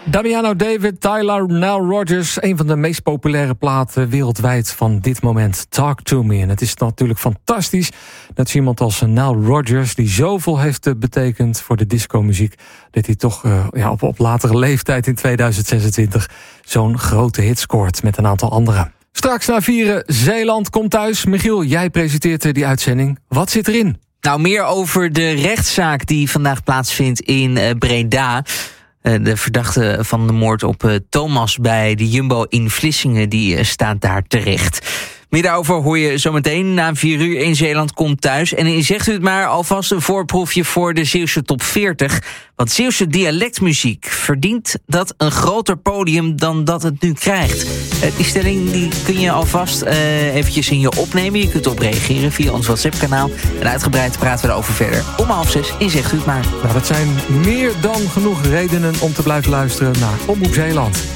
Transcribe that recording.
Damiano David, Tyler, Nile Rodgers. Een van de meest populaire platen wereldwijd van dit moment. Talk to me. En het is natuurlijk fantastisch dat iemand als Nile Rodgers, die zoveel heeft betekend voor de discomuziek, dat hij toch op latere leeftijd in 2026 zo'n grote hit scoort met een aantal anderen. Straks na 4 Zeeland komt thuis. Michiel, jij presenteert die uitzending. Wat zit erin? Nou, meer over de rechtszaak die vandaag plaatsvindt in Breda. De verdachte van de moord op Thomas bij de Jumbo in Vlissingen, die staat daar terecht. Meer daarover hoor je zometeen na 4 uur in Zeeland komt thuis. En zegt u het maar, alvast een voorproefje voor de Zeeuwse Top 40. Want Zeeuwse dialectmuziek verdient dat een groter podium dan dat het nu krijgt. Die stelling die kun je alvast eventjes in je opnemen. Je kunt erop reageren via ons WhatsApp-kanaal. En uitgebreid praten we daarover verder. Om 5:30 in Zegt u het maar. Nou, dat zijn meer dan genoeg redenen om te blijven luisteren naar Omroep Zeeland.